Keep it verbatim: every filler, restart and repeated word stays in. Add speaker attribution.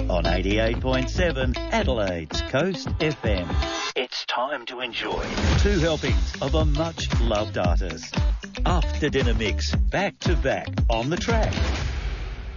Speaker 1: on eighty-eight point seven Adelaide's Coast F M. It's time to enjoy two helpings of a much-loved artist. After Dinner Mix, back to back on the track.